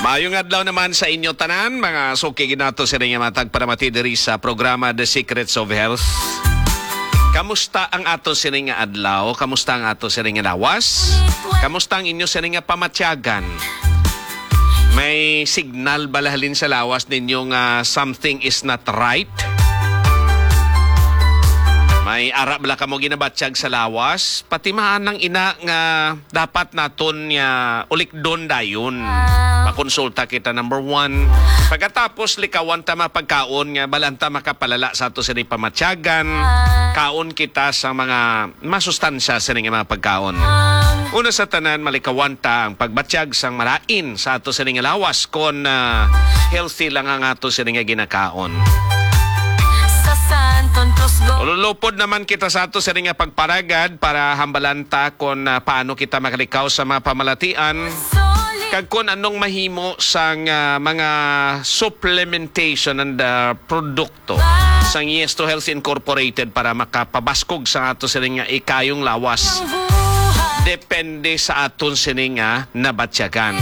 Maayong adlaw naman sa inyo tanan, mga suki ginato sa ring matag paramati diri sa programa The Secrets of Health. Kamusta ang ato sa ring adlaw? Kamusta ang ato sa ring lawas? Kamusta ang inyo sa ring pamatyagan? May signal balahalin sa lawas ninyong something is not right? May arab bala ka mo ginabatsyag sa lawas, pati ng ina nga dapat naton nga ulikdon dayon. Makonsulta kita number 1. Pagkatapos likawan ta mapagkaon nga balanta makapalala sa ato sa pamatyagan, kaon kita sa mga masustansya sa mga pagkaon. Una sa tanan malikawan ta ang pagbatsyag sang malain sa ato sa lawas kon healthy lang ang ato sa ginakaon. Ululupod naman kita sa ato sa ring pagparagad para hambalanta kung paano kita makalikaw sa mga pamalatian kag kung anong mahimo sang mga supplementation and produkto sang Yes to Health Incorporated para makapabaskog sa ato sa ring ikayong lawas. Depende sa aton sining nabatsyagan.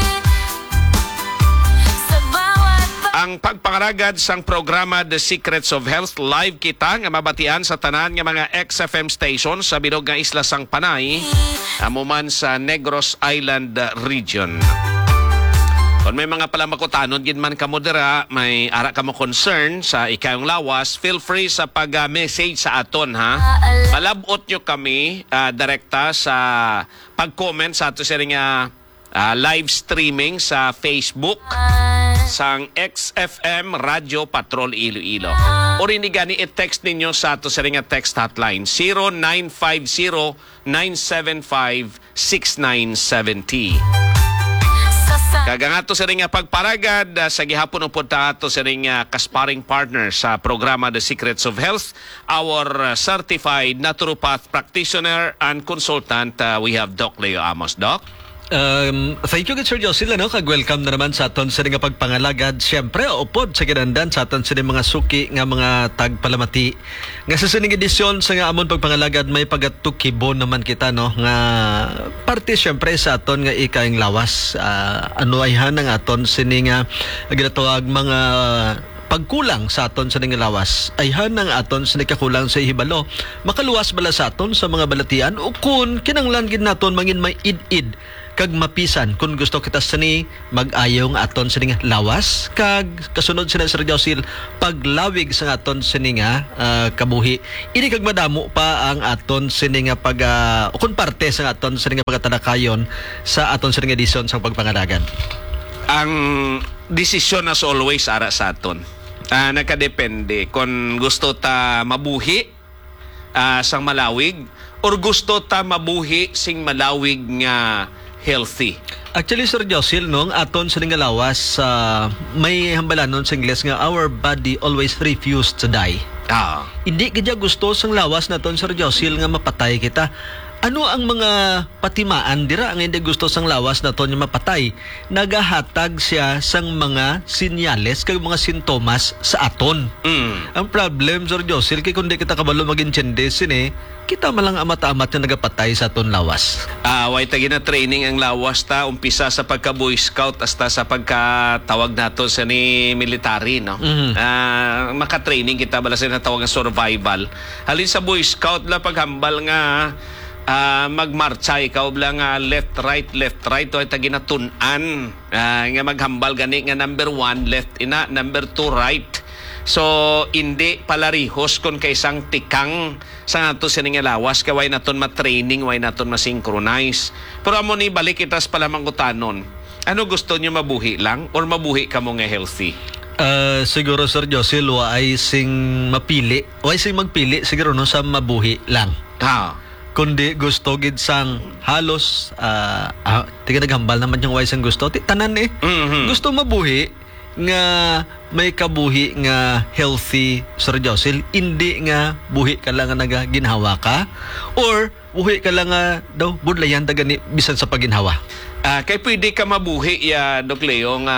Ang pagpangaragad sang programa The Secrets of Health live kita nga mabatian sa tanan nga mga XFM stations sa bilog nga isla sang Panay, amuman sa Negros Island region. Kung may mga palamakutanon gid man kamo dira, may ara kamo concern sa ikayong lawas, feel free sa pag-message sa aton ha. Palabot nyo kami direkta sa pag-comment sa ato sa live streaming sa Facebook sang XFM Radio Patrol Iloilo. O rin gani i-text ninyo sa ato sa text hotline 0950-975-6970. Kagangato sa pagparagad sa gihapon upod ta ato sa kasparing partner sa programa The Secrets of Health, our certified naturopath practitioner and consultant, we have Doc Leo Amos. Doc? Thank you, Sir Josil. Kag-welcome na naman sa aton sa nga pagpangalagad. Siyempre, upod sa kinandan sa aton sa mga suki nga mga tagpalamati. Nga sa sining edisyon sa nga amon pagpangalagad, may pagatukibo naman kita, no? Nga parte siyempre sa aton nga ikayong lawas. Ano ay hanang aton sining nga ginatawag mga pagkulang sa aton sa lawas ay hanang aton sa nikakulang sa hibalo. Makaluwas bala sa aton sa mga balatian o kun kinanglan gid naton mangin may id-id kag mapisan kung gusto kita sini mag-ayong aton sa lawas kag kasunod sina Sir Josil paglawig sa aton sini nga kabuhi ini kag madamo pa ang aton sini nga pag kun parte sa aton sini nga pagatalakayon sa aton sini nga edisyon sa pagpangalagan. Ang desisyon as always ara sa aton. Nakadepende kung gusto ta mabuhi sang malawig or gusto ta mabuhi sing malawig nga healthy. Actually, Sir Josil, no, aton sa lawas, may hambalanon sa Ingles nga our body always refuse to die. Hindi kaya gusto sang lawas naton, Sir Josil, nga mapatay kita. Ano ang mga patimaan dira ang hindi gusto sang lawas naton nga mapatay? Nagahatag siya sang mga sinyales kag mga sintomas sa aton. Ang problem, Sir Josil, kay kundi kita kabalo mag-intindi sini, kita malang amat-amat na nagapatay sa aton lawas. Way tagi na training ang lawas ta, umpisa sa pagka-Boy Scout hasta sa pagkatawag nato sa ni military, no? Maka-training kita bala sa natawag nga survival. Halin sa Boy Scout la paghambal nga magmarcha ikaw lang left right o ita ginatunan nga maghambal gani nga number 1 left ina, number 2 right. So hindi palarihos kon kay isang tikang sa nato sining lawas kay way naton ma-training, way naton ma-synchronize. Pero amo ni balik itas pala mangutanon. Ano gusto niyo, mabuhi lang or mabuhi kamo nga healthy? Siguro, Sir Josil, way sing mapili, way sing magpili siguro no sa mabuhi lang. Kundi gusto gid sang halos tiga naghambal naman yung way sang gusto tanan gusto mabuhi nga may kabuhi nga healthy, Sir Josil, hindi nga buhi ka lang nga nagaginhawa ka or buhi ka lang nga daw budlayan ta gani bisan sa paginhawa. Kay pwede ka mabuhi Doc Leo nga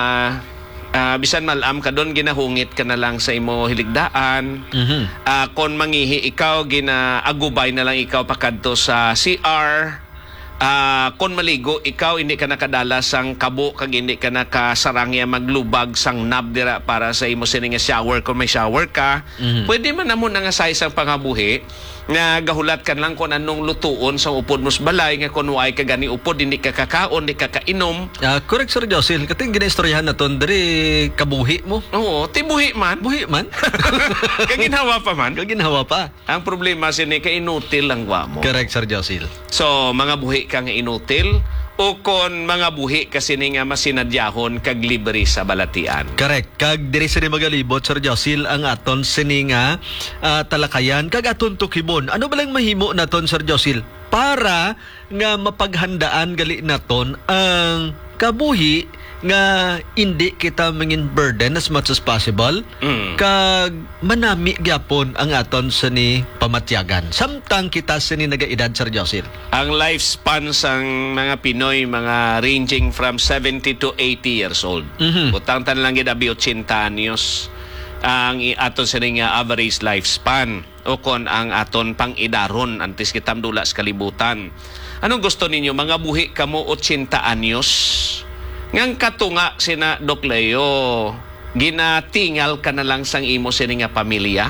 bisan malam ka doon, ginahungit ka na lang sa imo hiligdaan. Kung mangihi ikaw, ginaagubay na lang ikaw pakadto sa CR Kung maligo, ikaw hindi ka nakadala sang kabo kag hindi ka nakasarangya maglubag sang nab dira para sa imo sini nga shower kung may shower ka. Pwede man namo nga size ang pangabuhi nga gahulat kan lang kung anong lutuon sa upod mos balay nga kung way ka gani upod hindi ka kakaon, hindi ka kainom. Correct, Sir Josil. Kating ginaistoryahan naton diri kabuhi mo. Oo, tibuhi man. Buhi man. Kaginhawa pa man. Kaginhawa pa. Ang problema sini ka inutil lang wa mo. Correct, Sir Josil. So, mga buhi kang inutil o kon mga buhi kasi ni nga masinadyahon kag libre sa balatian. Correct. Kag diri sa magalibot, Sir Josil, ang aton sini nga talakayan kag aton tukibon. Ano ba lang mahimo naton, Sir Josil? Para nga mapaghandaan gali naton ang kabuhi nga hindi kita mangin burden as much as possible kag manami gyapon ang aton sini pamatyagan samtang kita sini nagaedad, Sir Josil. Ang lifespan sang mga Pinoy mga ranging from 70 to 80 years old. Utang tan lang gid abi 80 anyos ang aton sini nga average lifespan o kon ang aton pang-idaron antes kita mdula sa kalibutan. Anong gusto ninyo mga buhi kamo 80 anyos? Ngang katunga sina Doc Leo, ginatingal ka na lang sang imo sini nga pamilya?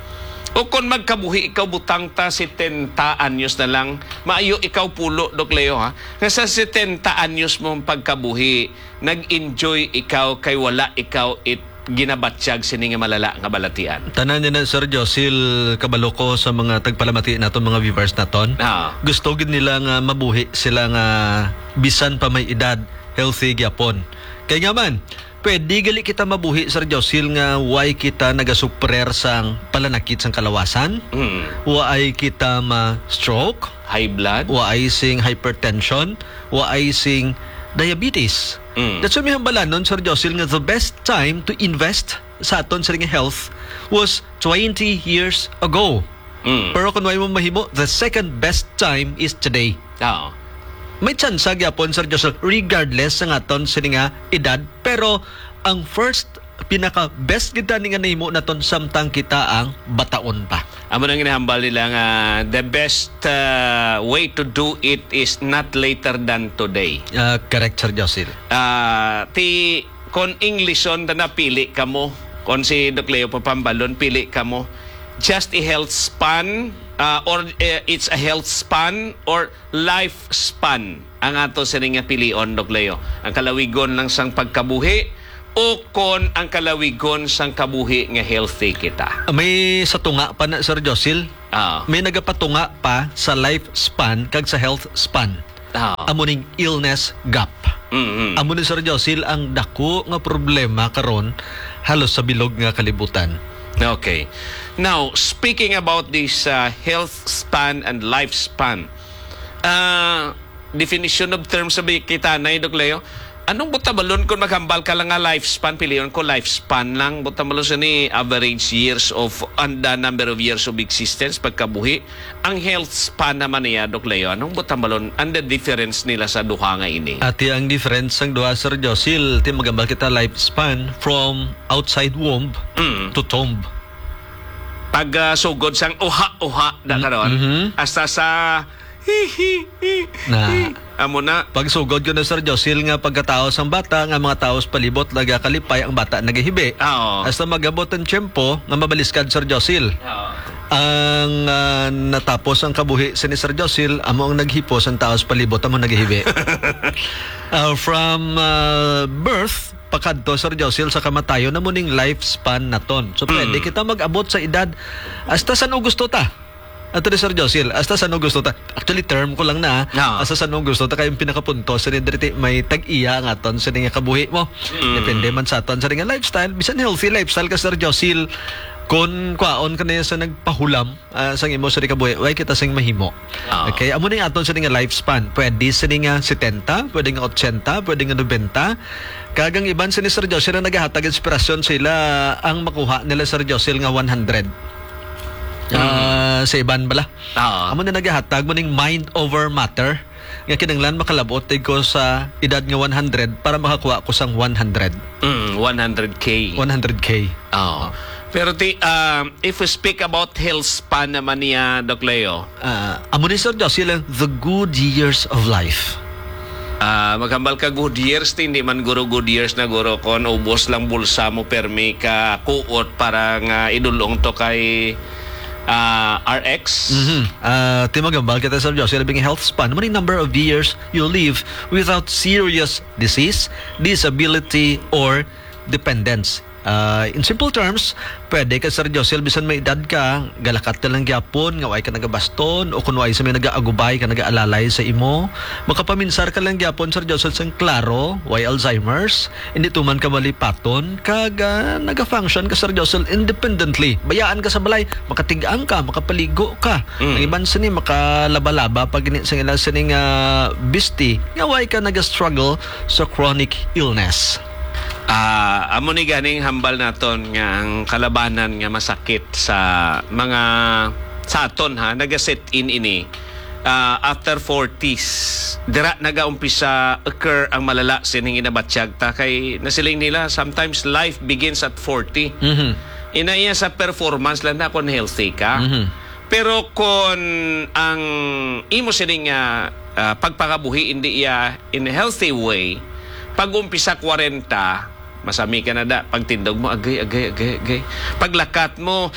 O kung magkabuhi ikaw butang ta 70 anyos na lang, maayo ikaw pulo, Doc Leo, ha? Nga sa 70 anyos mong pagkabuhi, nag-enjoy ikaw kay wala ikaw ginabatsyag sini nga malala nga balatian. Tanan niya na, Sir Josil, kabalo ko sa mga tagpalamati naton mga viewers naton. Gusto gid nila nga mabuhi sila nga bisan pa may edad, healthy gyapon. Kaya nga man, pwede gali kita mabuhi, Sir Josil, nga why kita nagasuprer sang palanakit sang kalawasan, why kita ma-stroke, high blood, why sing hypertension, why sing diabetes. That's why may hambalanon, Sir Josil, nga the best time to invest sa aton sa nga health was 20 years ago. Pero kung why mo mahimo, the second best time is today. May tsansa gyapon, Sir Josil, regardless sa aton sa nga edad, pero ang first pinaka best kita ni nga nahimo naton samtang kita ang bataon pa. Amo nang ginahambal nila nga the best way to do it is not later than today. Correct, Sir Josil. Kon Englishon na napili ka mo, kon si Doc Leo papambalon, pili ka mo, just a health span or it's a health span or lifespan ang ato sa nga pilion, Doc Leo. Ang kalawigon lang sang pagkabuhi o kon ang kalawigon sang kabuhi nga healthy kita. May sa tunga pa na, Sir Josil. May nagapatunga pa sa lifespan kag sa health span. Amo ning illness gap. Amo ni, Sir Josil, ang dako nga problema karon halos sa bilog nga kalibutan. Okay. Now, speaking about this health span and lifespan, definition of terms sabi kita na, Doc Leo, anong butabalon kung maghambal ka lang nga lifespan? Piliyon ko lifespan lang. Butabalon sa ni average years of and the number of years of existence pagkabuhi. Ang health span naman niya, Doc Leo, anong butabalon? And the difference nila sa duha nga ini? Ati ang difference ng duha, Sir Josil, ti magambal kita lifespan from outside womb to tomb. Pag sugod sang uha-uha na karon, hasta sa na amo na pagsugod ko na, Sir Josil, nga pagkataos ang bata nga mga taos palibot nagakalipay ang bata nagahibi. Hasta magabot ang tiyempo nga mabaliskad, Sir Josil. Ang natapos ang kabuhi sa ni Sir Josil, amo ang naghipos ang taos palibot amo nagahibi. From birth pakadto, Sir Josil, sa kamatayon na muning lifespan naton. So pwede kita mag-abot sa edad hasta saan gusto ta. Ato ni Sir Josil, hasta saan gusto ta. Actually, term ko lang na. Hasta saan gusto ta kayong pinakapunto sa nindriti may tag-iya nga aton sa nga kabuhi mo. Depende man sa aton sa nga lifestyle. Bisan healthy lifestyle ka, Sir Josil, kung kwaon ka na sa nagpahulam sa imo sa kabuhi, way kita sing mahimo. Okay, amo ni aton sa nga lifespan. Pwede sa nga 70, pwede nga 80, pwede nga 90. Kagang iban sa ni Sir Josil na nagahatag inspirasyon sila ang makuha nila, Sir Josil, nga 100. Sa iban bala. Amo na nagahatag mo ning mind over matter. Nga kinanglan makalabot ko sa edad nga 100 para makakuha ko sang 100. 100K. 100K. Pero if we speak about health span naman niya, Doc Leo, Amo ni Sir Jocelyn, the good years of life. maghambal ka good years, hindi man guro good years na guro kon ubos lang bulsa mo permi ka kuot para nga idulong to kay RX. Timagambal kita Sir Jocelyn, being health span, many number of years you live without serious disease, disability, or dependence. In simple terms, pwede ka Sir Josel, bisan may edad ka, galakat ka lang gyapon, nga way ka nagabaston, o kung way sa may nagaagubay ka, nagaalalay sa imo, makapaminsar ka lang gyapon Sir Josel sang klaro, way Alzheimer's, hindi tuman ka malipaton, kaga naga-function ka Sir Josel independently. Bayaan ka sa balay, makatigaan ka, makapaligo ka. Ang iban sini makalaba-laba pag sa ila sining bisti, nga way ka naga-struggle sa chronic illness. Amo ni ganing hambal naton nga ang kalabanan nga masakit sa mga sa aton nagaset in ini after 40s dira nagaumpisa occur ang malala sining inabatsyag ta kay nasiling nila sometimes life begins at 40. Inaiya sa performance lang na kon healthy ka. Pero kon ang imo sining pagpakabuhi hindi iya in a healthy way, pag umpisa 40 masami ka na da. Pagtindog mo, agay. Paglakat mo,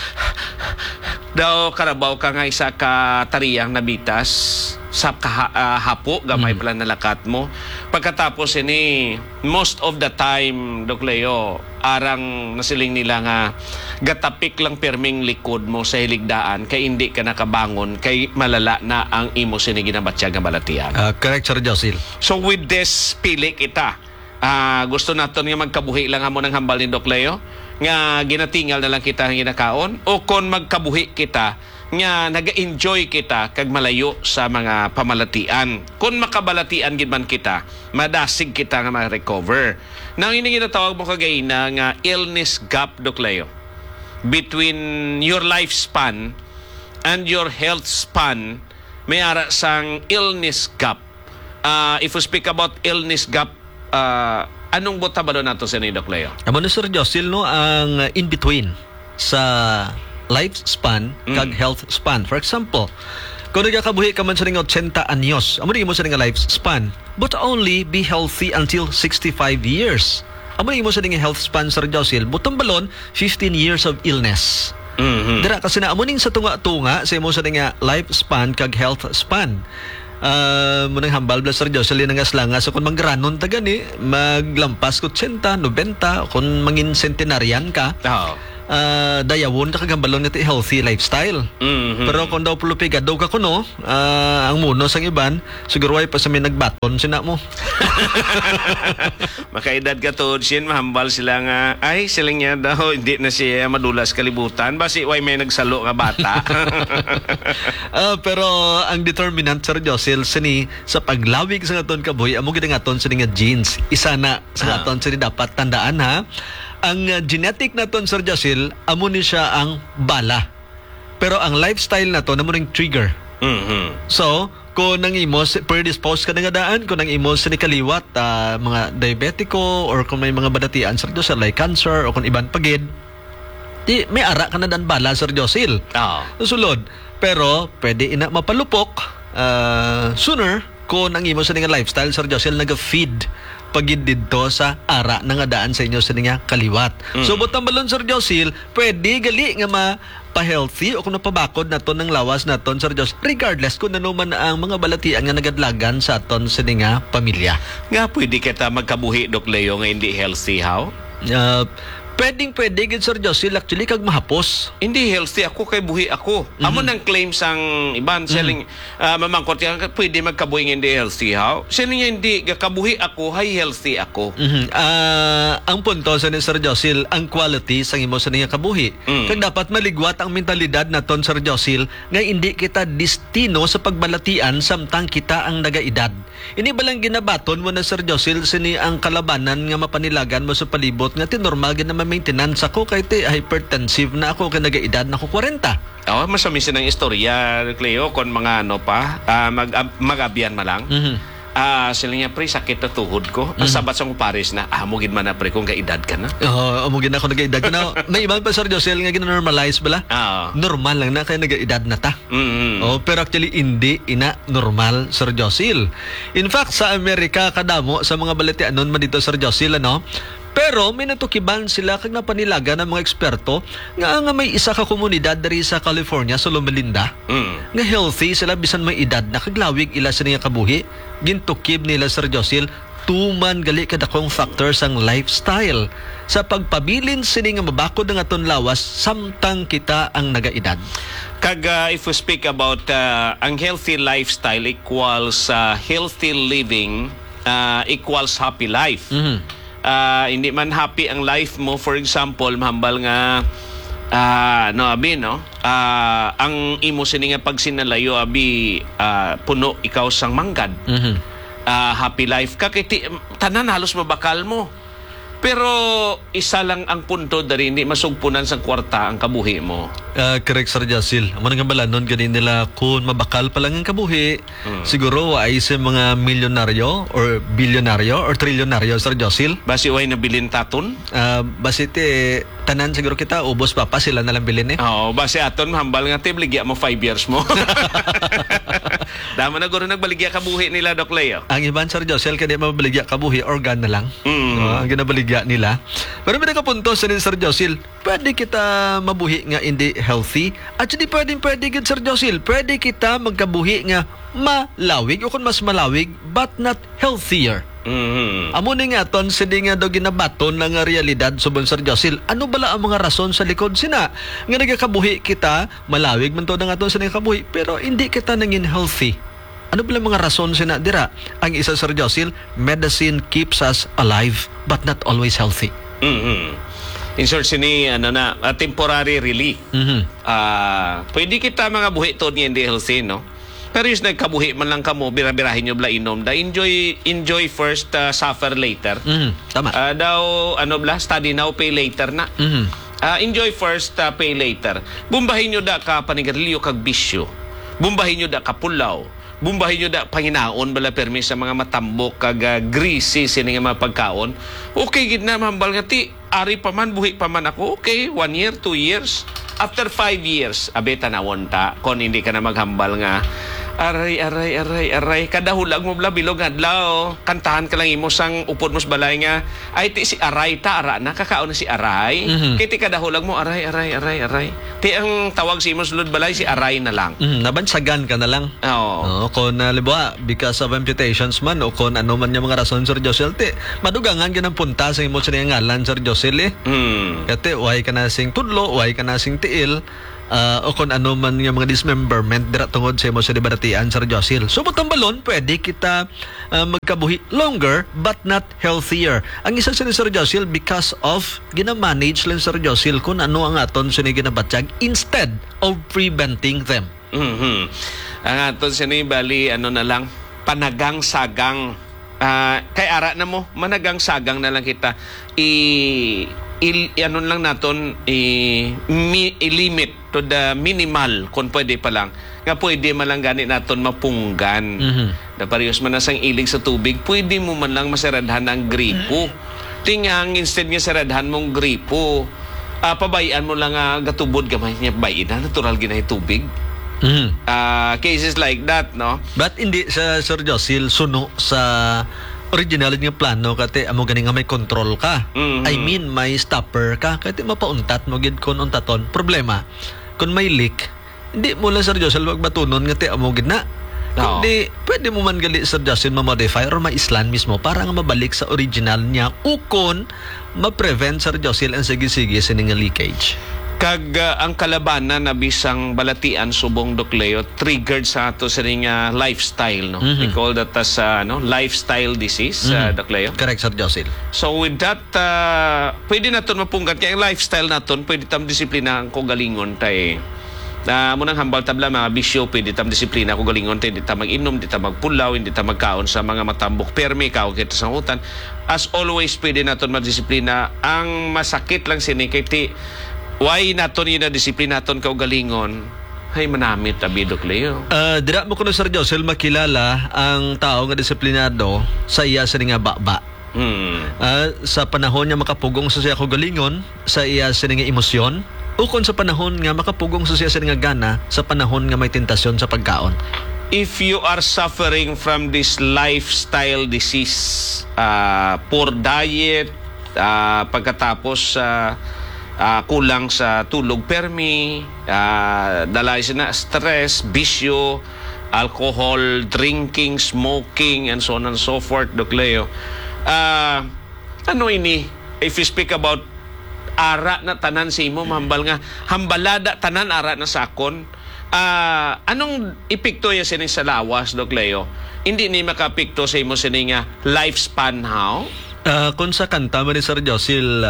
daw karabaw ka nga isa ka tariyang nabitas sa hapo, gamay pala nalakat mo. Pagkatapos ini, most of the time, Doc Leo, arang nasiling nila nga gatapik lang perming likod mo sa hiligdaan kay hindi ka nakabangon kay malala na ang imo sini ginabatsyag nga balatian. Correct, Sir Josil. So with this pili kita, gusto naton nga magkabuhi lang amo ng hambal ni Doc Leo nga ginatingal na lang kita ang ginakaon o kon magkabuhi kita nga naga-enjoy kita kag malayo sa mga pamalatian. Kung makabalatian gid man kita, madasig kita nga ma-recover. Nang ini ginatawag mo kagayna nga illness gap, Doc Leo, between your lifespan and your health span, may ara sang illness gap. If we speak about illness gap, anong bota ba doon nato sa ni Doc Leo? Amo ni Sir Josil, no, ang in-between sa lifespan kag health span. For example, kung nagkakabuhi ka man sa ning 80 anyos, amo ni mo sa ning lifespan, but only be healthy until 65 years. Amo ni mo sa ning health span, Sir Josil, butong balon 15 years of illness. Dira kasi na amo ning sa tunga-tunga sa imo sa ning lifespan kag health span. Munang hambal bla Sir Jocelyn nga slanga so kung mangranon ta gani maglampas ko 80, 90 kung mangin centenarian ka. Dayawon ka kagambalon nga healthy lifestyle. Pero kung daw pulupigad daw ka kuno, ang muno sang iban siguro ay pa sa may nagbaton sina mo. Makaedad ka to sin mahambal sila nga ay siling niya daw hindi na siya madulas kalibutan basi way may nagsalo nga bata. Pero ang determinant Sir Josel sini sa paglawig sa aton kabuhi amo gid nga aton sini nga genes. Isa na sa aton sini dapat tandaan ang genetic naton Sir Josil, amo ni siya ang bala. Pero ang lifestyle nato namo ring trigger. So, kung nang imo predisposed ka nga daan, kung nang imo sa kaliwat mga diabetiko or kung may mga badatian Sir Josil like cancer o kung iban pagid, di may ara ka na dan bala Sir Josil. Sulod. Pero pwede ina mapalupok sooner kung ang imo sa nga lifestyle Sir Josil naga-feed pagid dito sa ara na nga daan sa inyo sa nga kaliwat. So butang balon Sir Josil, pwede gali nga pa-healthy o kung napabakod naton ng lawas naton Sir Jos, regardless kung nanuman ang mga balatian nga nagadlagan sa aton sa nga pamilya. Nga pwede kita magkabuhi Doc Leo nga hindi healthy how? Pwede gid Sir Josil actually kag mahapos. Hindi healthy ako kay buhi ako. Amo nang claim sang iban selling mamangkot yan pwede magkabuhi nga hindi healthy how? Selling hindi kabuhi ako hay healthy ako. Ang punto sa ni Sir Josil ang quality sang imo sa nga kabuhi. Kag dapat maligwat ang mentalidad naton Sir Josil nga hindi kita destino sa pagbalatian samtang kita ang nagaedad. Ini balang ginabaton mo na Sir Josil sini ang kalabanan nga mapanilagan mo sa palibot nga tinormal gid na maintenance ako kay hypertensive na ako kay nagaedad na ako 40. Masami sinang istorya Cleo kon mga ano pa mag-abyan ma lang. Sila niya, pre, sakit na tuhod ko. Ang sabat sa kong pares na, mugid man na, pre, kung kaedad ka na. Amugin ako nag-edad ko na. May ibang pa, Sir Josel, nga gina-normalize bala. Normal lang na, kaya nag-edad na ta. Pero actually, hindi normal, Sir Josel. In fact, sa Amerika, kadamo, sa mga balatianon man dito, Sir Josel, ano? Pero may natukiban sila kag napanilaga ng mga eksperto nga may isa ka komunidad diri sa California sa Loma Linda nga healthy sila bisan may edad na kaglawig ila sa niya kabuhi gintukib nila Sir Josel tuman gali kadakong factors ang lifestyle sa pagpabilin sini nga mabakod ng aton lawas samtang kita ang nagaedad. Kag if we speak about ang healthy lifestyle equals healthy living equals happy life. Hindi man happy ang life mo, for example, mahambal nga ang imo sini nga pag sinalayo abi puno ikaw sang manggad. Happy life ka kay tanan halos mabakal mo. Pero isa lang ang punto dari hindi masugpunan sa kwarta ang kabuhi mo. Correct, Sir Josel. Amo nga balanon ganin nila kung mabakal pa lang ang kabuhi. Siguro ay sa mga milyonaryo or bilyonaryo or trilyonaryo, Sir Josel. Basi way na bilin taton? Basi tanan siguro kita ubos pa sila na lang bilin Oo, basi aton hambal nga tibligya mo 5 years mo. Dama na guro nagbaligya kabuhi nila, Doc Leo. Ang iban, Sir Josel, kaya mabaligya kabuhi organ na lang. Ang ginabaligya nila. Pero may nakapunto sa Sir Josel, pwede kita mabuhi nga hindi healthy. At hindi pwede good, Sir Josel. Pwede kita magkabuhi nga malawig o kung mas malawig but not healthier. Amo ni nga ton sindi nga daw ginabaton ng realidad subon Sir Josel. Ano bala ang mga rason sa likod sina nga nagakabuhi kita malawig man to nga ton sa kabuhi pero hindi kita nangin healthy. Ano bala mga rason sina dira? Ang isa, Sir Josel, medicine keeps us alive but not always healthy. In short, sini temporary relief. Pwede kita mga buhi to ni hindi healthy, no? Pero yung nagkabuhi man lang kamo, bira-birahin nyo bla inom da enjoy first, suffer later. Tama. Study now, pay later na. Enjoy first, pay later. Bumbahin nyo da ka panigarilyo kag bisyo. Bumbahin nyo da ka pulaw. Bumbahin nyo da panginaon bala permi sa mga matambok kag greasy sini nga mga pagkaon. Okay gid na mahambal nga ti ari pa man buhi pa man ako. Okay, 1 year, 2 years. After 5 years, abeta na wonta kon hindi ka na maghambal nga aray kadahulag mo bla bilog adlaw kantahan ka lang imo sang upod mo sa balay nga ay ti si aray ta ara na kakaon na si aray kay ti kadahulag mo aray ti ang tawag si imo sulod balay si aray na lang nabansagan ka na lang kung liba because of amputations man o kung ano man yung mga rason, Sir Josel ti madugangan ka ng punta sa imo sa ngalan, Sir Josel kati way ka na sing tudlo way ka na sing tiil o kung ano man yung mga dismemberment dira tungod sa imo sa dibaratian, Sir Josel. So butang balon, pwede kita magkabuhi longer but not healthier. Ang isa sa Sir Josel because of gina-manage lang, Sir Josel, kung ano ang aton sa ginabatyag instead of preventing them. Ang aton sa bali na lang panagang sagang kay ara na mo managang sagang na lang kita ano lang naton i-limit to the minimal kung pwede pa lang nga pwede man lang gani naton mapunggan na parehas man nasang ilig sa tubig pwede mo man lang masaradhan ng gripo tingang instead nga saradhan mong gripo pabayan mo lang gatubod gamay niya bayin na natural ginay tubig. Cases like that, no? But hindi sa Sir Josel suno sa original nga plano kati amo gani nga may control ka. I mean may stopper ka kati mapauntat mo gid kon untaton. Problema kun may leak hindi mo lang, Sir Josel, magbatunon nga ti amo gid na. Kundi pwede mo man gali, Sir Josel, ma-modify or ma-islan mismo para nga mabalik sa original niya ukon ma-prevent, Sir Josel, ang sige-sige sa nga leakage. Kag ang kalabanan na bisang balatian subong Doc Leo triggered sa ato sa nga lifestyle, no? We call that as lifestyle disease, Doc Leo. Correct, Sir Josel. So with that, pwede naton mapunggat kaya ang lifestyle naton pwede tam disiplina ang kogalingon tay. Munang hambal tabla mga bisyo pwede tam disiplina kogalingon tay, hindi ta mag-inom, hindi ta magpulaw, hindi ta magkaon sa mga matambok permi kaon kita sa hutan. As always pwede naton madisiplina. Ang masakit lang sini kay ti why naton yun na disiplina naton kaugalingon Ay, manamit, Abidok Leo. Dira mo kuno Sir Josel makilala ang tao nga disiplinado sa iya sa nga baba. Sa panahon nga makapugong sa siya kagalingon, sa iya sa nga emosyon, ukon sa panahon nga makapugong sa siya sa nga gana, sa panahon nga may tentasyon sa pagkaon. If you are suffering from this lifestyle disease, poor diet, pagkatapos kulang sa tulog permi, dalay na stress, bisyo, alcohol, drinking, smoking, and so on and so forth, Doc Leo. Ano ini? If you speak about ara na tanan si mo, mahambal nga, hambalada tanan ara na sakon, anong epekto ya sini sa lawas, Doc Leo? Hindi ni makapekto sa imo sini nga lifespan how? Kung sa kanta mo ni Sir Josil,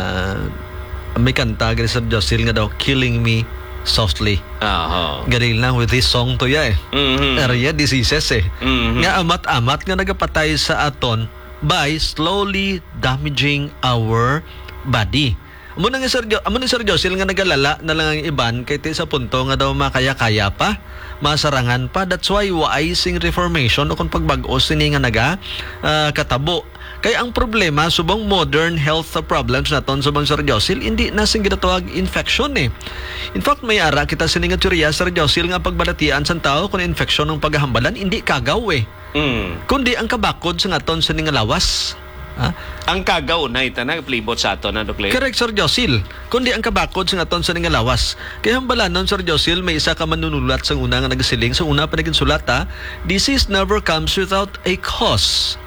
may kanta ni Sir Josil nga daw, Killing Me Softly. Ganil lang with this song to ya area diseases Nga amat-amat nga nagapatay sa aton by slowly damaging our body. Amo ni Sir Josil nga nagalala na lang ang iban kay ti sa punto nga daw makaya-kaya pa, masarangan pa. That's why waising reformation o kung pagbag-o sini nga naga katabo. Kaya ang problema subong modern health problems naton subong Sir Josil, hindi na sing ginatawag infection In fact, may ara kita sini nga teorya Sir Josil nga pagbalatian sa tao kung infection ng paghahambalan hindi kagaw kundi ang kabakod sa aton sini nga lawas. Ang kagaw na ita na plibot sa aton na Doc Leo. Correct, Sir Josil. Kundi ang kabakod sa aton sa nga lawas. Kaya hambalanon, Sir Josil, may isa ka manunulat sa una nga nagasiling. Sa una pa naging sulata, disease never comes without a cause.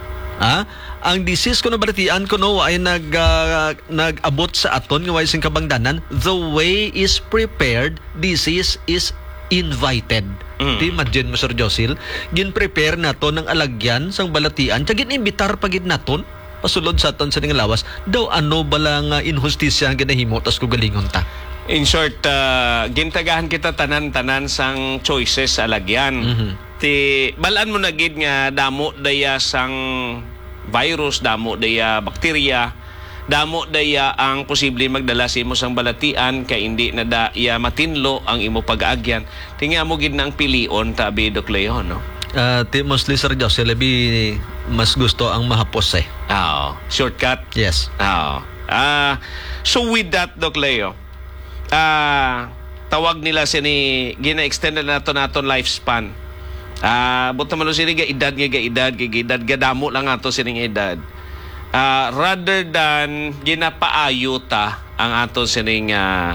Ang disease ko na balatian ko ay nag-abot sa aton nga way sing kabangdanan. The way is prepared, disease is invited. Imagine mo, Sir Josil, gin-prepare nato ng alagyan sang balatian, kaya gin-imbitar pagid naton pasulod sa aton sa nga lawas. Daw ano bala nga inhustisya ang ginahimo tas kugalingon ta. In short, gintagahan kita tanan-tanan sang choices sa alagyan. Ti balaan mo na gid nga damo daya sang virus, damo daya bakterya, damo daya ang posible magdala sa imo sang balatian kay hindi na daya matinlo ang imo pag-aagyan. Tinga mo gid nang pilion ta Doc Leo, no? Mostly Sir Jose, labi mas gusto ang mahapos shortcut. Yes. So with that, Doc Leo, tawag nila sini gina-extend na naton lifespan. Buta man sini ga edad gadamo lang ato sini edad. Rather than ginapaayo ta ang ato sini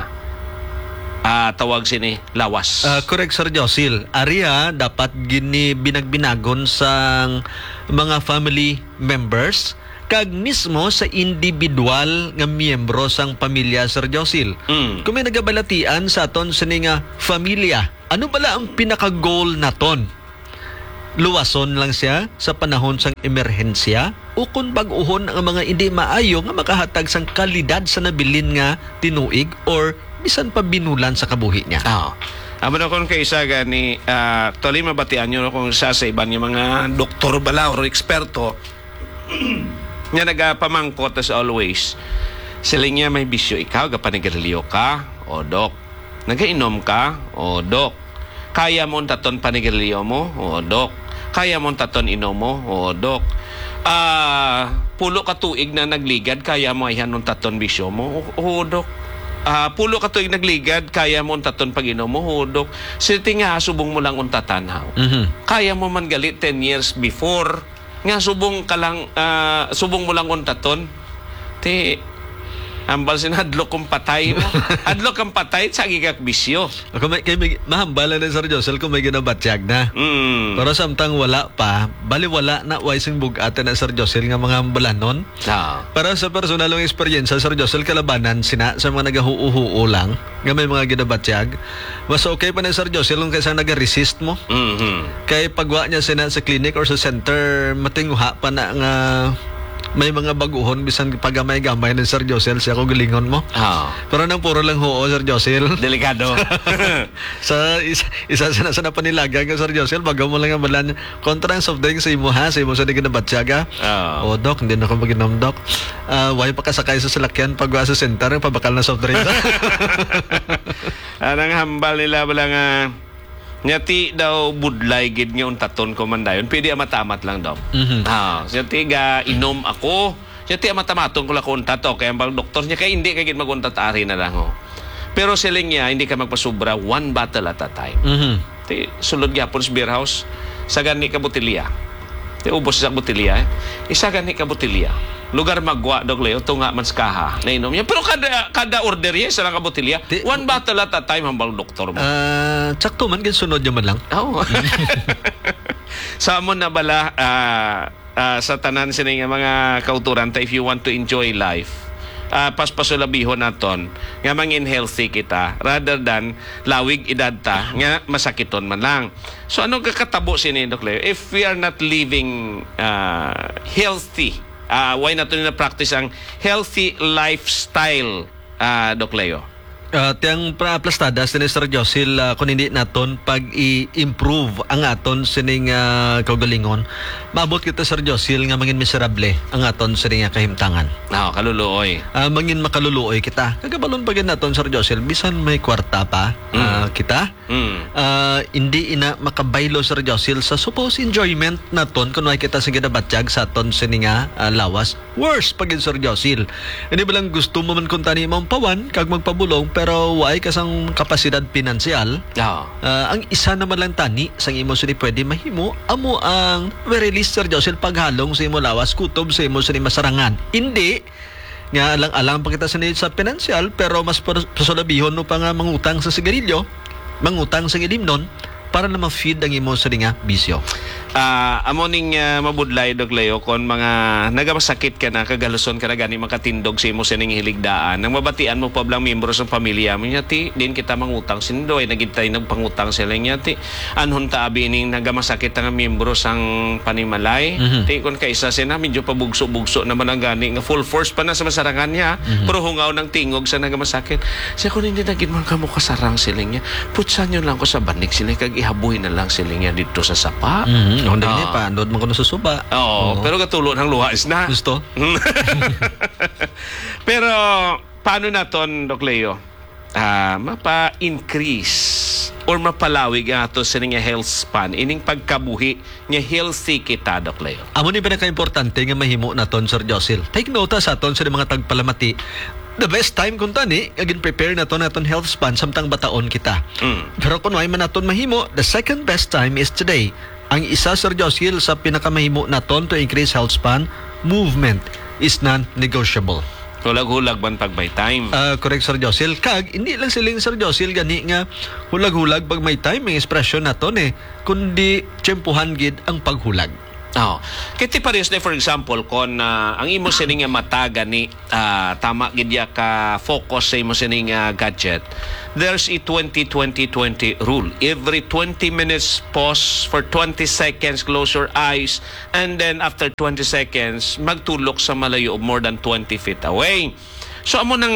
tawag sini lawas. Correct, Sir Josil. Aria dapat binagbinagon sa mga family members kag mismo sa individual nga miyembro sang pamilya, Sir Josil. Kung may nagabalatian sa aton sini nga familia, ano bala ang pinaka-goal naton? Luwason lang siya sa panahon sang emerhensya o kung bag-uhon ang mga hindi maayo nga makahatag sang kalidad sa nabilin nga tinuig or bisan pa binulan sa kabuhi niya. Amo na kung kaisa gani tuloy mabatian nyo kung sa iban yung mga doktor bala or eksperto nga nagapamangkot as always. Sila niya may bisyo ikaw, kapanigarilyo ka, o dok. Nagainom ka, o dok. Kaya mo taton panigarilyo mo, o dok. Kaya mo taton inom mo, o dok. Pulo ka tuig na nagligad, kaya mo ay hanong taton bisyo mo, o dok. Pulo ka tuig nagligad, kaya mo taton pag-inom mo, o dok. Siti nga, subong mo lang untatan, Kaya mo man galit 10 years before, nga subong mo lang untaton. Ambal sinadlok kong patay mo. Adlok kang patay, sagi kak bisyo. Mahambala na Sir Josel kung may ginabatyag na. Pero samtang wala pa, baliwala na waising bugatan na Sir Josel nga mga hambalanon. Para sa personalong eksperyensya, Sir Josel, kalabanan sina sa mga nagahuuhuo lang nga may mga ginabatyag. Mas okay pa na Sir Josel kung kaysa nag-resist mo. Kaya pagwa niya sina sa clinic or sa center, matinguha pa na nga may mga baguhon bisan pagamay-gamay ng Sir Josel siya ko galingon mo. Pero nang puro lang huo Sir Josel. Delikado. Sa isa sana panilaga ka Sir Josel bago mo lang ang balan kontra soft drinks sa imo ha sa imo sa digid na batyaga. O Doc, hindi na ako maginom Doc. Why pa kasakay sa salakyan pag sa center pabakal na soft drinks. Anang hambal nila bala nga nyati daw budlay gid nga untaton ko man dayon pwede amatamat lang daw. Nyati ga inom ako. Nyati amatamatong ko la ko untato kay ang doktor niya kay hindi kay gid maguntat ari na lang ho. Pero siling niya hindi ka magpasubra one bottle at a time. Ti sulod gyapon sa beer house sa gani ka botelya. Ti ubos sa botelya isa gani ka botelya. Lugar magwa dog leo tunga man skaha na inom niya pero kada order niya isa lang ka botelya one bottle at a time hambal doktor mo. Sakto man gid sunod man lang. Sa amon na bala sa tanan sining mga kauturan ta if you want to enjoy life paspasulabihon naton nga mangin healthy kita rather than lawig edad ta nga masakiton man lang. So ano kakatabo sini Doc Leo if we are not living healthy why natin na practice ang healthy lifestyle Doc Leo? Tiyang plastadas ni Sir Josel kung hindi naton pag i-improve ang aton sining kaugalingon maabot kita Sir Josel nga mangin miserable ang aton sining kahimtangan. Kaluluoy. Mangin makaluluoy kita. Kagabalon pag naton Sir Josel bisan may kwarta pa kita. Hindi ina makabaylo Sir Josel sa supposed enjoyment naton kung may kita sa ginabatyag sa aton sining lawas. Worse pag Sir Josel. Hindi ba lang gusto mo man kuntani mong pawan kag magpabulong pero why kasang kapasidad pinansyal ang isa naman lang tani sang imo sini pwede mahimo amo ang very least Sir Josel paghalong sa imo lawas kutob sa imo sini masarangan hindi nga alang-alang pa kita sa pinansyal pero mas pasulabihon no pa nga mangutang sa sigarilyo mangutang sa gilimnon para na ma-feed ang imo sa nga bisyo. Amo ning mabudlay Doc Leo kon mga nagamasakit ka na kagaluson ka na gani makatindog sa imo sining hiligdaan nang mabatian mo pa blang miyembro sa pamilya mo ti din kita mangutang sindoy nagintay nagpangutang sila niya ti anhon ta abi ning nagamasakit nga miyembro sang panimalay ti kon kaisa sina medyo pabugso-bugso naman ang gani nga full force pa na sa masarangan niya pero hungaw ng tingog sa nagamasakit siya kun hindi nagin man kamo kasarang sila niya putsan nyo lang ko sa banig sila kag ihabuhi na lang sila niya dito sa sapa. Honda gini pa, andod man ko na susuba. Pero katulo ng luhais na. Gusto? Pero, paano naton, Doc Leo? Mapa-increase or mapalawig ang ato sa nga health span, ining pagkabuhi nga healthy kita, Doc Leo. Amo ni pinaka-importante nga mahimo naton, Sir Josel. Take note sa aton sa mga tagpalamati. The best time kung tani, agin prepare naton health span samtang bataon kita. Pero kung may man naton mahimo, the second best time is today. Ang isa Sir Josel sa pinakamahimo naton to increase health span, movement is non-negotiable. Hulag-hulag man pag may time. Correct Sir Josel. Kag, hindi lang siling Sir Josel gani nga hulag-hulag pag may time, may expression naton kundi tiyempuhan gid ang paghulag. Kiti pares na for example kon ang imo sining nga mata gani tama gid ya ka focus sa imo sining gadget. There's a 20-20-20 rule. Every 20 minutes pause for 20 seconds, close your eyes, and then after 20 seconds magtulok sa malayo more than 20 feet away. So amo nang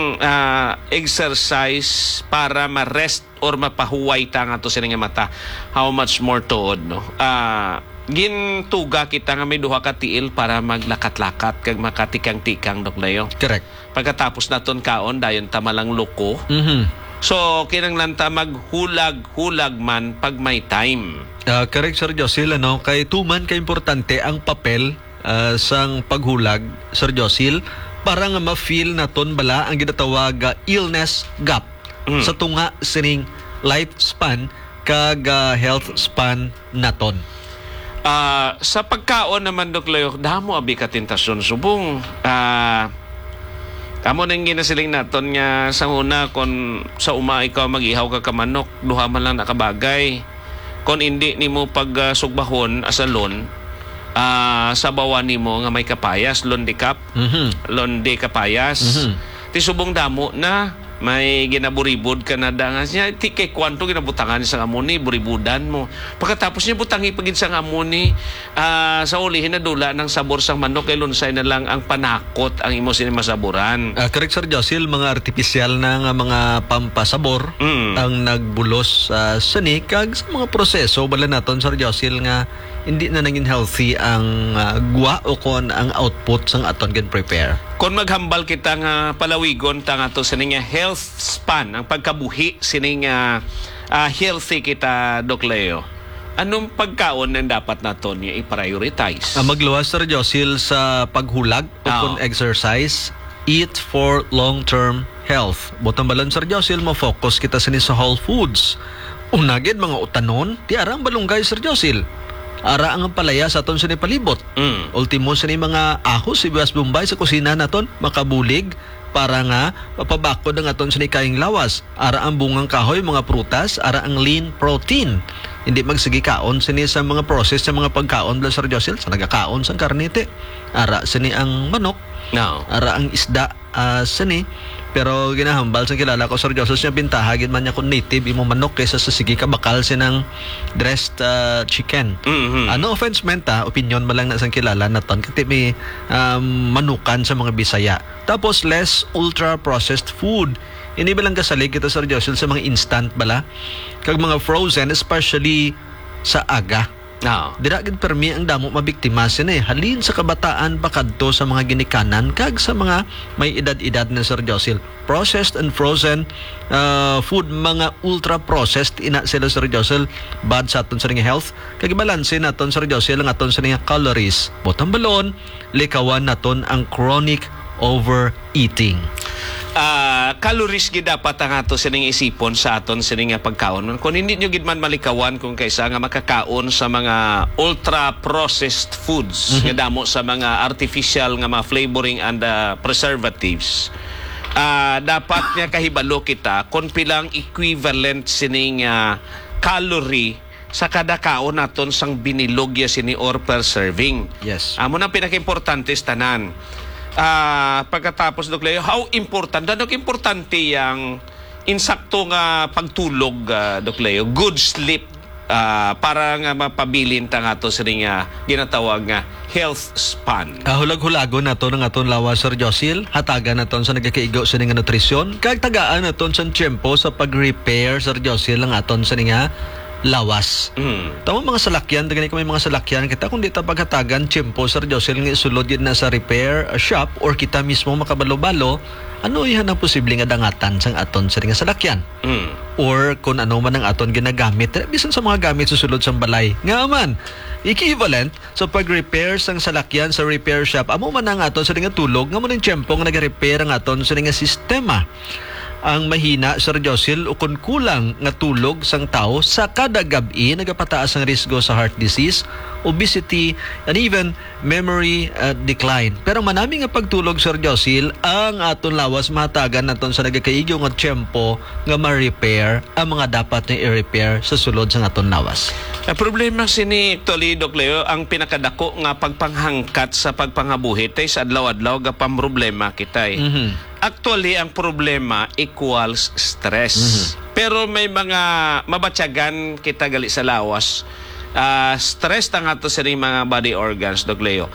exercise para ma-rest or mapahuway ta nga to sining nga mata. How much more tuod no? Gintuga kita nga may duha ka tiil para maglakat-lakat kag makatikang-tikang Doc Leo. Correct. Pagkatapos naton kaon dayon ta malang loko. So kinanglan ta maghulag-hulag man pag may time. Correct Sir Josel kay tuman ka importante ang papel sang paghulag Sir Josel para nga ma-feel naton bala ang ginatawag illness gap sa tunga sining lifespan kag health span naton. Sa pagkaon naman Doc Leo, damo abi ka tentasyon subong. Amo nang ginasiling naton nga sa una kon sa uma ikaw mag-ihaw ka kamanok, duha man lang nakabagay. Kon hindi nimo pag sugbahon asalon, sabawan nimo nga may kapayas, londi kapayas. Ti subong damo na may ginaburibod ka na dangas niya, ti kay kwanto ginabutangan sa amuni, buribudan mo. Pagkatapos niya butangi pagin sa amuni, sa ulihin na dula ng sabor sang manok, kay lunsay na lang ang panakot ang imo sini masaburan. Correct, Sir Josil, mga artificial na nga mga pampasabor ang nagbulos sa sini kag sa mga proseso bala naton, Sir Josil, nga hindi na naging healthy ang guwa o kon ang output sang aton gen prepare. Kung maghambal kita nga palawigon ta nga to sa nga health span, ang pagkabuhi sining healthy kita, Doc Leo, anong pagkaon ang dapat naton niya i-prioritize? Magluwas, Sir Josil, sa paghulag o kon exercise, eat for long-term health. Botang balon, Sir Josil, mo-focus kita sa whole foods. Unagid mga utanon, ti arang balunggay, Sir Josil. Ara ang palaya sa aton sa palibot. Ultimo sa ni mga ahos, sibuyas, bombay sa kusina naton, makabulig para nga mapabakod ang aton sa ni kaing lawas. Ara ang bungang kahoy, mga prutas, ara ang lean protein. Hindi magsigi kaon sini sa mga process sa mga pagkaon, Sir Josil, sa nagakaon sang karnete. Ara sini ang manok, ara ang isda sini. Pero ginahambal sa kilala ko, Sir Joseph, niya bintahagin man niya kung native imo manok kaysa sa sige ka bakal sinang dressed chicken. No offense meant, opinion mo lang na sang kilala naton kasi may manukan sa mga Bisaya. Tapos less ultra processed food. Ini bilang kasalig kita, Sir Joseph, sa mga instant bala kag mga frozen, especially sa aga. Dira gid permi ang damo mabiktima sini halin sa kabataan pakadto sa mga ginikanan kag sa mga may edad-edad na, Sir Josil. Processed and frozen food, mga ultra processed ina sila, Sir Josil, bad sa aton sa nga health kag balanse naton, Sir Josil, ang aton sa nga calories. Botang balon, likawan naton ang chronic overeating. Calories gid dapat ang ato sining isipon sa aton sining nga pagkaon. Kung hindi nyo gid man malikawan kung kaysa nga makakaon sa mga ultra processed foods nga damo sa mga artificial nga mga flavoring and preservatives, dapat nga kahibalo kita kung pilang equivalent sining calorie sa kada kaon naton sang binilogya sini or per serving. Yes. Amo nang pinaka-importante tanan. Pagkatapos, Doc Leo, how important, importante yung insakto nga pagtulog, Doc Leo, good sleep, para nga mapabilin ta nga to sa nga ginatawag nga health span. Hulag-hulagon nato ng aton lawas, Sir Josil, hatagan naton sa nagkakaigo sa nga nutrisyon, kag tagaan naton sa tiyempo sa pag-repair, Sir Josil, ang aton sa nga lawas. Tama mga salakyan, dagani kami mga salakyan kita kung di ta paghatagan tiyempo, Sir Josil, nga isulod yun na sa repair shop or kita mismo makabalo-balo, ano yan ang posible nga dangatan sang aton sa nga salakyan. Or kung ano man ang aton ginagamit, bisan sa mga gamit susulod sa balay. Nga man, equivalent sa pag-repair sang salakyan sa repair shop, amo man ang aton sa nga tulog, nga mo ng tiyempo nga nag-repair ang aton sa nga sistema. Ang mahina, Sir Josil, o kung kulang nga tulog sang tao sa kada gabi nagapataas ang risgo sa heart disease, obesity, and even memory decline. Pero manami nga pagtulog, Sir Josil, ang aton lawas mahatagan naton sa nagakaigyo nga tiyempo nga ma-repair ang mga dapat na i-repair sa sulod sa aton lawas. Ang problema sini actually, Doc Leo, ang pinakadako nga pagpanghangkat sa pagpangabuhi tay sa adlaw-adlaw ga pamroblema kitay. Actually, ang problema equals stress. Pero may mga mabatyagan kita gali sa lawas. Stress ta nga to sa mga body organs, Doc Leo.